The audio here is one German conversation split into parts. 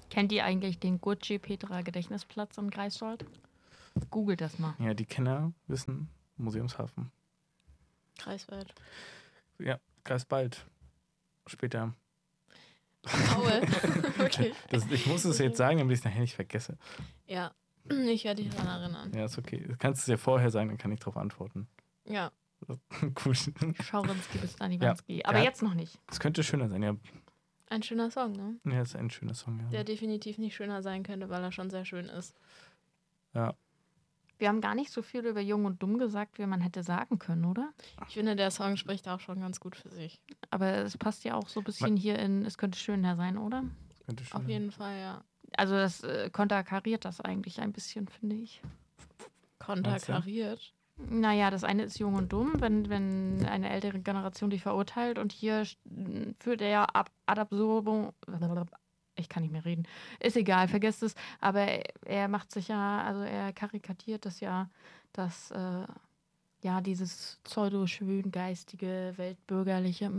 Kennt ihr eigentlich den Gurci-Petra-Gedächtnisplatz in Greifswald? Googelt das mal. Ja, die Kenner wissen, Museumshafen. Greifswald. Ja, Greifswald. Später. Paul. Wirklich. Ich muss es jetzt sagen, damit ich es nachher nicht vergesse. Ja, ich werde dich daran erinnern. Ja, ist okay. Du kannst es ja vorher sagen, dann kann ich darauf antworten. Ja. Gut. Schaurinski bis Staniwanski. Ja. Aber Ja. jetzt noch nicht. Es könnte schöner sein, ja. Ein schöner Song, ne? Ja, ist ein schöner Song, ja. Der definitiv nicht schöner sein könnte, weil er schon sehr schön ist. Ja. Wir haben gar nicht so viel über Jung und Dumm gesagt, wie man hätte sagen können, oder? Ich finde, der Song spricht auch schon ganz gut für sich. Aber es passt ja auch so ein bisschen hier in Es könnte schöner sein, oder? Könnte schöner Auf jeden Fall, ja. Also das konterkariert das eigentlich ein bisschen, finde ich. Konterkariert. Naja, das eine ist Jung und Dumm, wenn eine ältere Generation dich verurteilt und hier führt er ja ad absurdum. Ich kann nicht mehr reden. Ist egal, vergesst es. Aber er macht sich ja, also er karikatiert das ja, dass ja dieses pseudo-schwöngeistige, weltbürgerliche,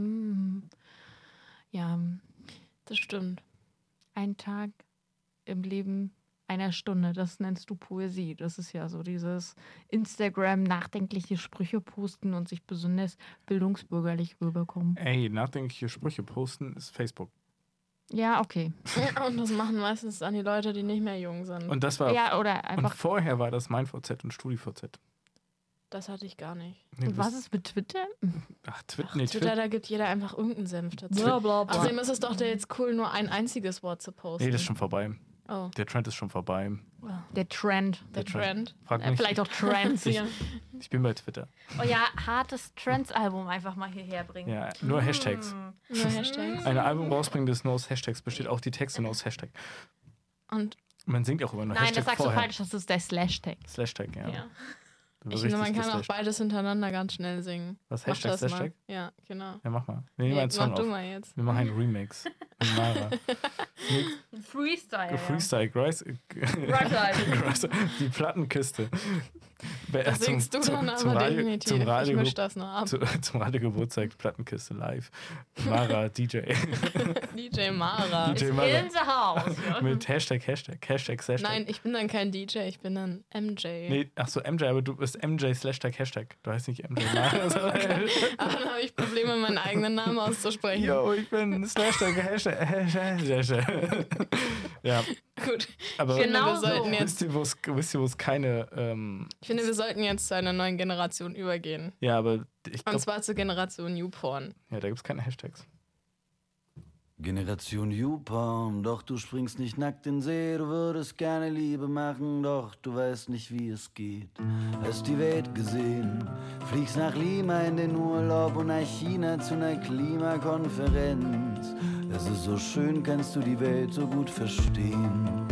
ja, Das stimmt. ein Tag im Leben einer Stunde, das nennst du Poesie. Das ist ja so dieses Instagram nachdenkliche Sprüche posten und sich besonders bildungsbürgerlich rüberkommen. Ey, nachdenkliche Sprüche posten ist Facebook. Ja, okay. Ja, und das machen meistens dann die Leute, die nicht mehr jung sind. Und das war. Ja, oder Und einfach. vorher war das MeinVZ und StudiVZ. Das hatte ich gar nicht. Nee, Und was ist mit Twitter? Ach, Twitter. Twitter, da gibt jeder einfach irgendeinen Senf dazu. Bla. Außerdem ist es doch jetzt cool, nur ein einziges Wort zu posten. Nee, das ist schon vorbei. Oh, Der Trend ist schon vorbei. Der Trend. der Trend. Frag mich. Vielleicht auch Trends. Ja. Ich bin bei Twitter. Oh ja, hartes Trends-Album einfach mal hierher bringen. Ja, nur Hashtags. Nur Hashtags. Ein Album rausbringen, das nur aus Hashtags besteht, auch die Texte nur aus Hashtag. Und Man singt auch immer nur Nein, Hashtag das sagst du vorher. falsch, das ist der Slash-Tag. Slashtag, ja. Ja. ich finde, man kann auch beides hintereinander ganz schnell singen. Was, Mach Hashtag, das mal. Slashtag? Ja, genau. Ja, mach mal. Wir nehmen einen Song Mach du auf. mal jetzt. Wir machen einen Remix. Mit Mara. Freestyle. Freestyle, die Plattenkiste. Das singst du dann aber definitiv. Ich misch das noch ab. Zum Radiogeburtstag Plattenkiste live. Mara, DJ. DJ Mara. DJ Mara. In the house. Mit Hashtag, Slashtag. Nein, ich bin dann kein DJ, ich bin dann MJ. Nee, ach so, MJ, aber du bist MJ Slashtag Hashtag. Du heißt nicht MJ Mara. Aber dann habe ich Probleme, meinen eigenen Namen auszusprechen. Yo, ich bin Slashtag Hashtag. Ja, Gut. aber Genau wir sollten so. jetzt, wisst ihr, wo es keine. ich finde, wir sollten jetzt zu einer neuen Generation übergehen. Ja, aber ich Und glaube, zwar zur Generation Newporn. ja, da gibt es keine Hashtags. Generation YouPorn, doch du springst nicht nackt in den See, du würdest gerne Liebe machen, doch du weißt nicht, wie es geht. Hast die Welt gesehen, fliegst nach Lima in den Urlaub und nach China zu einer Klimakonferenz. Es ist so schön, kannst du die Welt so gut verstehen.